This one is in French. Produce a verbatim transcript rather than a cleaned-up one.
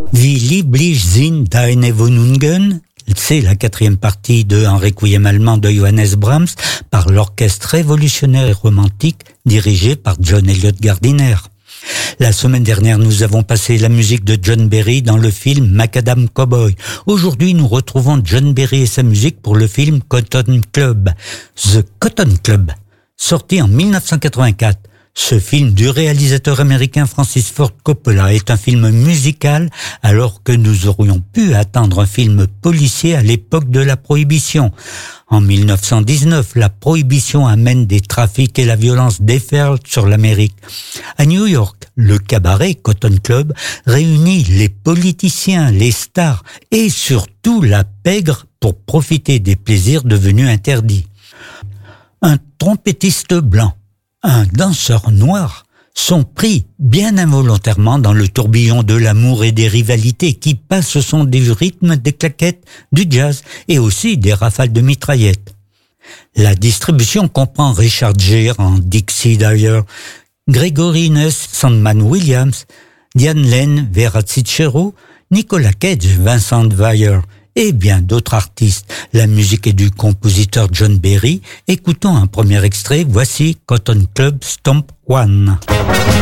Wie lieblich sind deine Wohnungen, c'est la quatrième partie de Un requiem allemand de Johannes Brahms par l'orchestre révolutionnaire et romantique dirigé par John Eliot Gardiner. La semaine dernière, nous avons passé la musique de John Barry dans le film Macadam Cowboy. Aujourd'hui, nous retrouvons John Barry et sa musique pour le film Cotton Club, The Cotton Club, sorti en mille neuf cent quatre-vingt-quatre. Ce film du réalisateur américain Francis Ford Coppola est un film musical alors que nous aurions pu attendre un film policier à l'époque de la Prohibition. En mille neuf cent dix-neuf, la Prohibition amène des trafics et la violence déferle sur l'Amérique. À New York, le cabaret Cotton Club réunit les politiciens, les stars et surtout la pègre pour profiter des plaisirs devenus interdits. Un trompettiste blanc, un danseur noir sont pris bien involontairement dans le tourbillon de l'amour et des rivalités qui passent au son du rythme, des claquettes, du jazz et aussi des rafales de mitraillettes. La distribution comprend Richard Gere en Dixie Dyer, Gregory Innes, Sandman Williams, Diane Lane, Vera Cicero, Nicolas Cage, Vincent Weyer et bien d'autres artistes. La musique est du compositeur John Barry. Écoutons un premier extrait, voici Cotton Club Stomp One.